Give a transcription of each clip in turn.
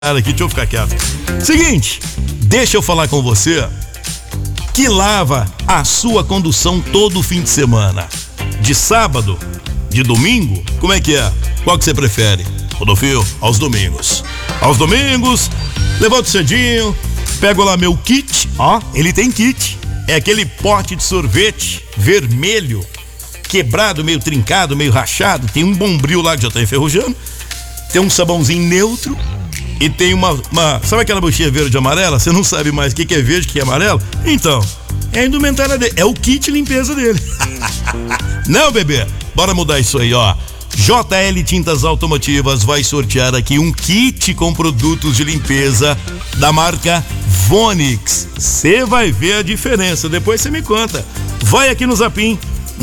aqui, deixa eu ficar quieto. Seguinte, deixa eu falar com você que lava a sua condução todo fim de semana. De sábado, de domingo, como é que é? Qual que você prefere? Rodolfo, aos domingos. Aos domingos, levanto cedinho, pego lá meu kit, ó, ele tem kit. É aquele pote de sorvete vermelho, quebrado, meio trincado, meio rachado. Tem um bombril lá que já tá enferrujando. Tem um sabãozinho neutro. E tem uma sabe aquela buchinha verde e amarela? Você não sabe mais o que é verde, o que é amarelo? Então, é a indumentária dele, é o kit limpeza dele. Não, bebê, bora mudar isso aí, ó. JL Tintas Automotivas vai sortear aqui um kit com produtos de limpeza da marca Vonix. Você vai ver a diferença, depois você me conta. Vai aqui no Zapim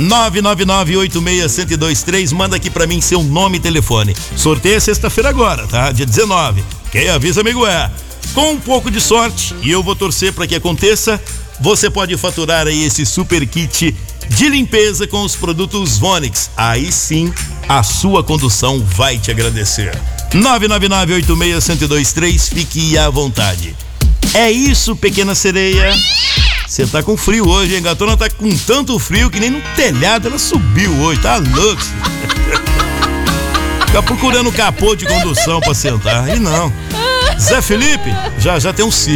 999-86-1023, manda aqui pra mim seu nome e telefone. Sorteio é sexta-feira agora, tá? Dia 19. Quem avisa, amigo, é. Com um pouco de sorte, e eu vou torcer para que aconteça, você pode faturar aí esse super kit de limpeza com os produtos Vonix. Aí sim, a sua condução vai te agradecer. 999-86-1023, fique à vontade. É isso, pequena sereia. Você tá com frio hoje, hein? Gatona tá com tanto frio que nem no telhado ela subiu hoje, tá louco? Fica procurando capô de condução pra sentar. E não. Zé Felipe, já tem um ciclo.